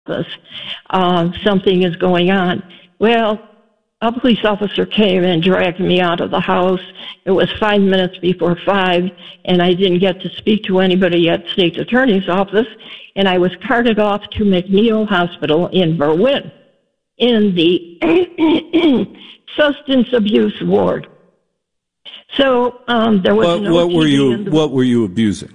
this. Something is going on. Well, a police officer came and dragged me out of the house. It was 5 minutes before 5, and I didn't get to speak to anybody at State's Attorney's office, and I was carted off to McNeil Hospital in Berwyn in the substance abuse ward. So there was no What were you abusing?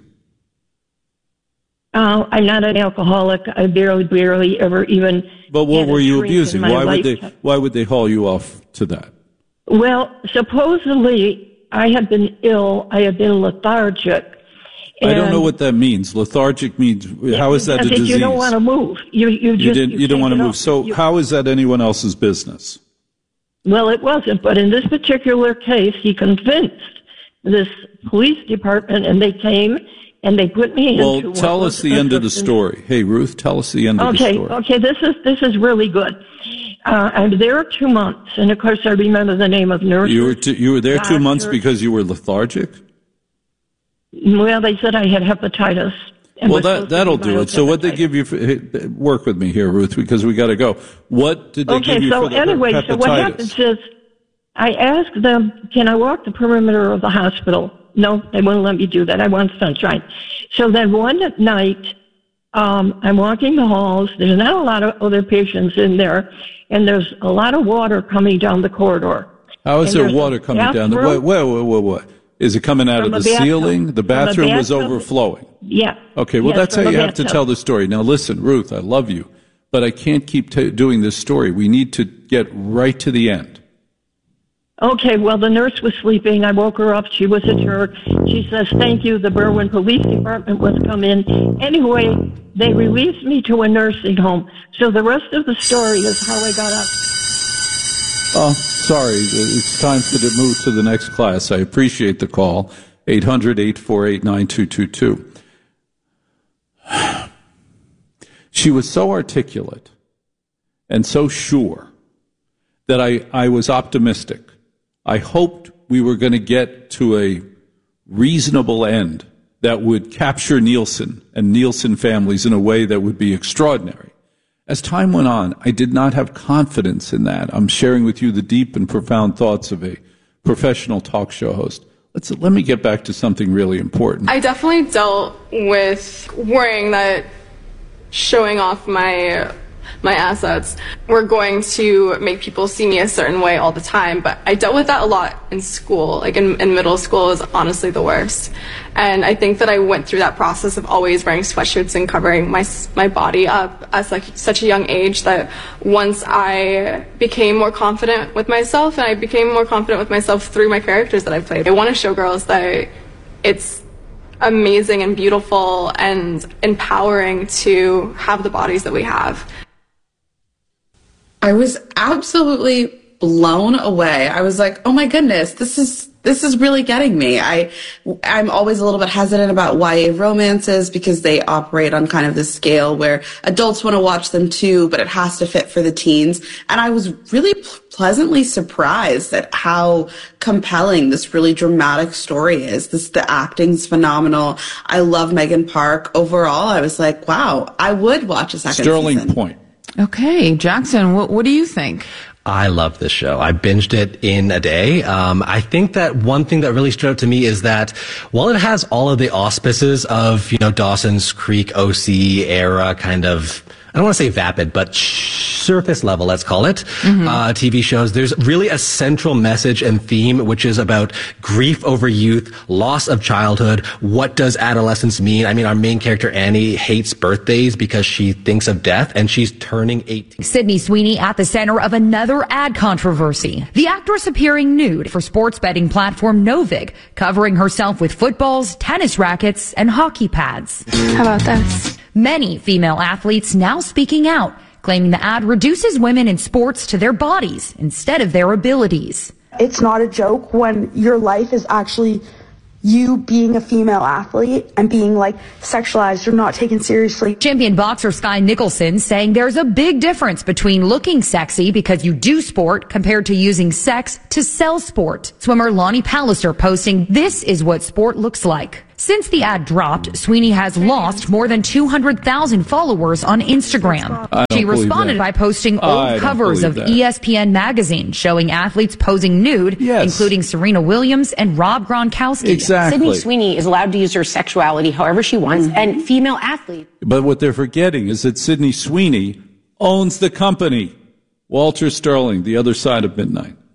I'm not an alcoholic. I barely ever even. But what were you abusing? Why would they haul you off to that? Well, supposedly I had been ill. I had been lethargic. I don't know what that means. Lethargic means, how is that a disease? You don't want to move. You don't want to move. So how is that anyone else's business? Well, it wasn't. But in this particular case, he convinced this police department, and they came and they put me into. Well, tell us the end of the story. Hey, Ruth, tell us the end of the story. Okay. This is really good. I'm there 2 months, and of course I remember the name of nurses. You were there 2 months because you were lethargic? Well, they said I had hepatitis. Well, that'll do it. So what they give you work with me here, Ruth, because we got to go. What did they give you for the hepatitis? So what happens is I asked them, can I walk the perimeter of the hospital? No, they wouldn't let me do that. I want sunshine. So then one night, I'm walking the halls. There's not a lot of other patients in there, and there's a lot of water coming down the corridor. How is there water coming down the What? Is it coming out of the ceiling? The bathroom was overflowing. Yeah. Okay, well, that's how you have to tell the story. Now, listen, Ruth, I love you, but I can't keep doing this story. We need to get right to the end. Okay, well, the nurse was sleeping. I woke her up. She was a jerk. She says, thank you. The Berwyn Police Department was come in. Anyway, they released me to a nursing home. So the rest of the story is how I got up. Oh, sorry. It's time to move to the next class. I appreciate the call. 800-848-9222. She was so articulate and so sure that I was optimistic. I hoped we were going to get to a reasonable end that would capture Nielsen and Nielsen families in a way that would be extraordinary. As time went on, I did not have confidence in that. I'm sharing with you the deep and profound thoughts of a professional talk show host. Let me get back to something really important. I definitely dealt with worrying that showing off my assets were going to make people see me a certain way all the time, but I dealt with that a lot in school. Like in middle school is honestly the worst. And I think that I went through that process of always wearing sweatshirts and covering my body up at such a young age that once I became more confident with myself, and I became more confident with myself through my characters that I played, I want to show girls that it's amazing and beautiful and empowering to have the bodies that we have. I was absolutely blown away. I was like, oh my goodness, this is really getting me. I'm always a little bit hesitant about YA romances because they operate on kind of this scale where adults want to watch them too, but it has to fit for the teens. And I was really pleasantly surprised at how compelling this really dramatic story is. The acting's phenomenal. I love Megan Park. Overall, I was like, wow, I would watch a second Sterling season. Point. Okay, Jackson, what do you think? I love this show. I binged it in a day. I think that one thing that really stood out to me is that while it has all of the auspices of, Dawson's Creek, OC era kind of, I don't want to say vapid, but surface level, let's call it, TV shows, there's really a central message and theme, which is about grief over youth, loss of childhood. What does adolescence mean? I mean, our main character, Annie, hates birthdays because she thinks of death, and she's turning 18. Sydney Sweeney at the center of another ad controversy. The actress appearing nude for sports betting platform Novig, covering herself with footballs, tennis rackets, and hockey pads. How about this? Many female athletes now speaking out, claiming the ad reduces women in sports to their bodies instead of their abilities. It's not a joke when your life is actually you being a female athlete and being sexualized or not taken seriously. Champion boxer Sky Nicholson saying there's a big difference between looking sexy because you do sport compared to using sex to sell sport. Swimmer Lonnie Pallister posting, "This is what sport looks like." Since the ad dropped, Sweeney has lost more than 200,000 followers on Instagram. She responded by posting old covers of ESPN magazine showing athletes posing nude, including Serena Williams and Rob Gronkowski. Exactly. Sydney Sweeney is allowed to use her sexuality however she wants, and female athletes. But what they're forgetting is that Sydney Sweeney owns the company. Walter Sterling, The Other Side of Midnight.